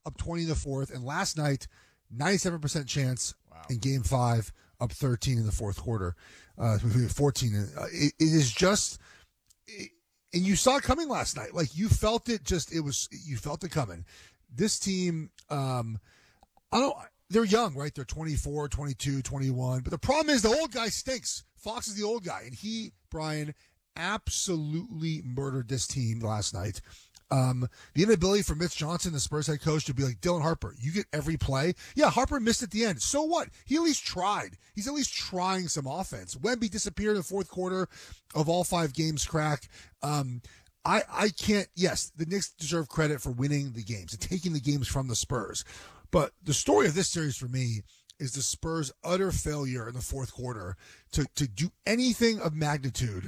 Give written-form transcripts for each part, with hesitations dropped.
up 20 in the fourth, and last night, 97% chance in Game 5, up 13 in the fourth quarter, 14. It is just, and you saw it coming last night. Like, you felt it. You felt it coming. This team, they're young, right? They're 24, 22, 21. But the problem is the old guy stinks. Fox is the old guy, and he, Brian, absolutely murdered this team last night. The inability for Mitch Johnson, the Spurs head coach, to be like, Dylan Harper, you get every play. Yeah, Harper missed at the end. So what? He at least tried. He's at least trying some offense. Wemby disappeared in the fourth quarter of all 5 games crack. I can't, yes, the Knicks deserve credit for winning the games and taking the games from the Spurs. But the story of this series for me is the Spurs' utter failure in the fourth quarter to do anything of magnitude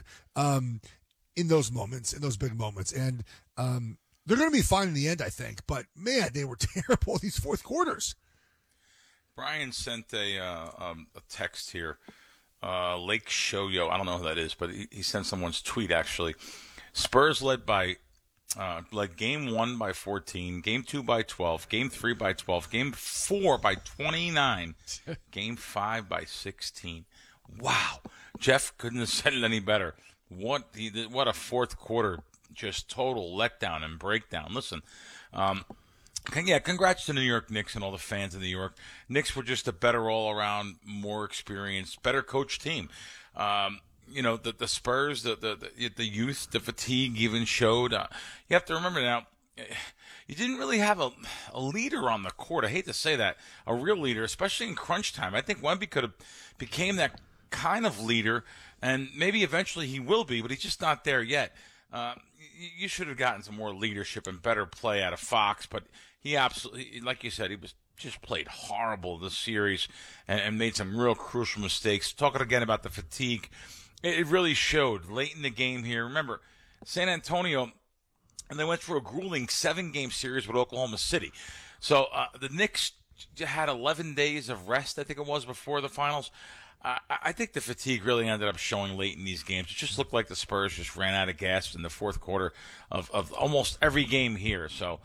in those moments, in those big moments. And they're going to be fine in the end, I think. But, man, they were terrible these fourth quarters. Brian sent a text here. Lake Shoyo, I don't know who that is, but he sent someone's tweet, actually. Spurs led Game 1 by 14, Game 2 by 12, Game 3 by 12, Game 4 by 29, Game 5 by 16. Wow. Jeff couldn't have said it any better. What a fourth quarter, just total letdown and breakdown. Listen, congrats to the New York Knicks and all the fans of New York. Knicks were just a better all-around, more experienced, better coached team. The Spurs, the youth, the fatigue even showed. You have to remember now, you didn't really have a leader on the court. I hate to say that, a real leader, especially in crunch time. I think Wemby could have became that kind of leader, and maybe eventually he will be, but he's just not there yet. You should have gotten some more leadership and better play out of Fox, but he absolutely, like you said, he was just played horrible this series and made some real crucial mistakes. Talking again about the fatigue, it really showed late in the game here. Remember, San Antonio, and they went through a grueling 7-game series with Oklahoma City. So the Knicks had 11 days of rest, I think it was, before the finals. I think the fatigue really ended up showing late in these games. It just looked like the Spurs just ran out of gas in the fourth quarter of almost every game here. So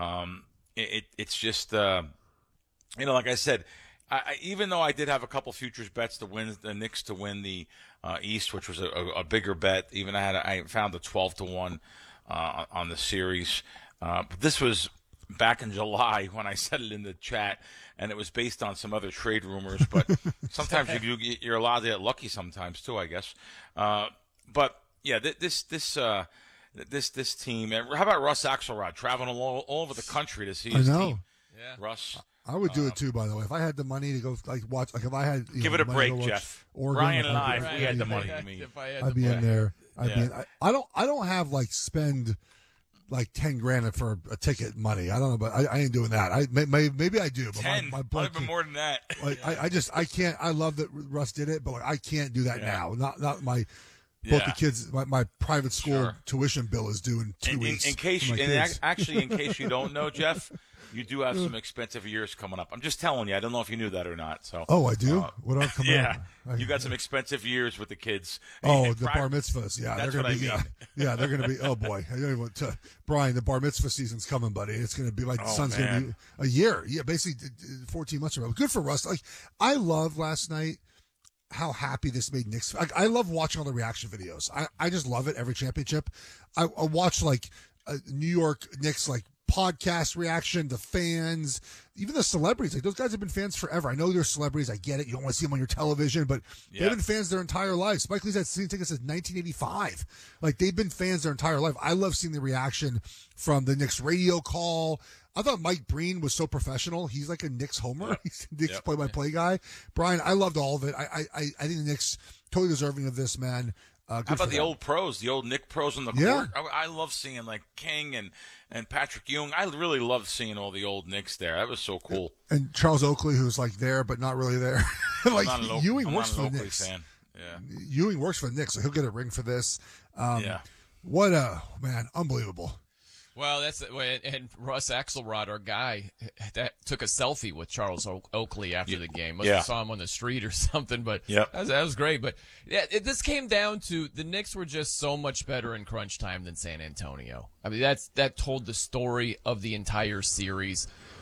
it's just, like I said, even though I did have a couple futures bets to win the Knicks to win the East, which was a bigger bet, even I found the 12-1 on the series. But this was back in July when I said it in the chat, and it was based on some other trade rumors. But sometimes you're allowed to get lucky sometimes too, I guess. But yeah, this team. How about Russ Axelrod traveling all over the country to see his team? Yeah, Russ. I would do it too, by the way. If I had the money to go watch, if I had, give it a break, Jeff. Oregon, Brian and I, if we had the money. I'd be in there. I don't have spend like $10,000 for a ticket money. I don't know, but I ain't doing that. Maybe I do. But 10, my blood even more than that. I can't. I love that Russ did it, but I can't do that now. Not my. Both the kids, my private school tuition bill is due in 2 weeks. In case you don't know, Jeff, you do have some expensive years coming up. I'm just telling you. I don't know if you knew that or not. So. Oh, I do. What are coming up? You got some expensive years with the kids. Oh, the bar mitzvahs. Yeah, that's they're going to be. I mean. Yeah, they're going to be. Oh boy, I don't even want to, Brian. The bar mitzvah season's coming, buddy. It's going to be like the son's going to be a year. Yeah, basically 14 months ago. Good for Russ. I love last night how happy this made Knicks. I love watching all the reaction videos. I just love it every championship. I watch New York Knicks podcast reaction, the fans, even the celebrities. Those guys have been fans forever. I know they're celebrities. I get it. You don't want to see them on your television, but they've been fans their entire lives. Spike Lee's had season tickets since 1985. They've been fans their entire life. I love seeing the reaction from the Knicks radio call. I thought Mike Breen was so professional. He's like a Knicks homer. He's a Knicks play-by-play guy. Brian, I loved all of it. I think the Knicks totally deserving of this, man. How about the old pros, the old Knick pros on the court? I love seeing King and Patrick Ewing. I really loved seeing all the old Knicks there. That was so cool. And Charles Oakley, who's there but not really there. Ewing works for the Knicks. Fan. Yeah. Ewing works for the Knicks, so he'll get a ring for this. What unbelievable. Well, and Russ Axelrod, our guy, that took a selfie with Charles Oakley after the game. Must have saw him on the street or something, but that was great. But this came down to the Knicks were just so much better in crunch time than San Antonio. I mean, that told the story of the entire series.